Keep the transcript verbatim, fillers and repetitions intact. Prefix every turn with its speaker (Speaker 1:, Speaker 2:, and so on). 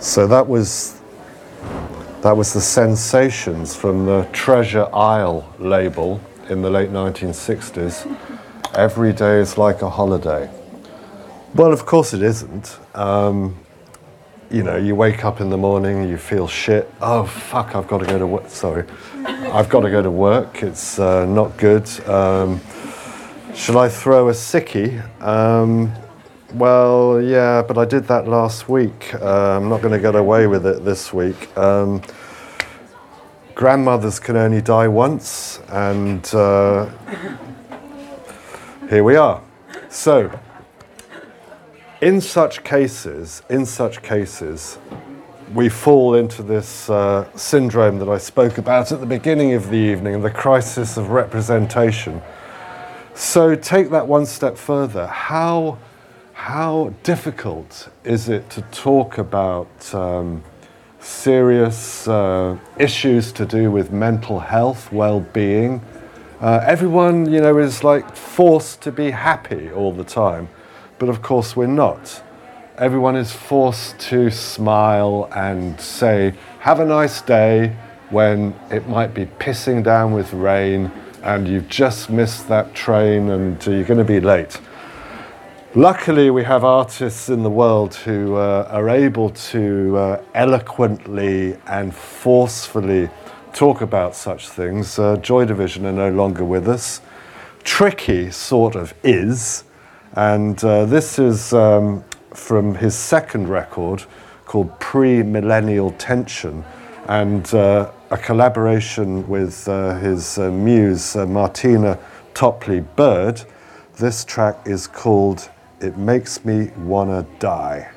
Speaker 1: So that was that was the Sensations from the Treasure Isle label in the late nineteen sixties. Every day is like a holiday. Well, of course it isn't. Um, you know, you wake up in the morning, you feel shit. Oh, fuck, I've got to go to work. Sorry. I've got to go to work. It's uh, not good. Um, shall I throw a sickie? Um, well, yeah, but I did that last week. Uh, I'm not going to get away with it this week. Um, grandmothers can only die once, and uh, here we are. So, in such cases, in such cases, we fall into this uh, syndrome that I spoke about at the beginning of the evening, the crisis of representation. So take that one step further. How, how difficult is it to talk about um, serious uh, issues to do with mental health, well-being? Uh, everyone, you know, is like forced to be happy all the time. But of course we're not. Everyone is forced to smile and say, have a nice day, when it might be pissing down with rain and you've just missed that train and you're going to be late. Luckily, we have artists in the world who uh, are able to uh, eloquently and forcefully talk about such things. Uh, Joy Division are no longer with us. Tricky sort of is. And uh, this is um, from his second record called Pre-Millennial Tension, and uh, a collaboration with uh, his uh, muse, uh, Martina Topley-Bird. This track is called It Makes Me Wanna Die.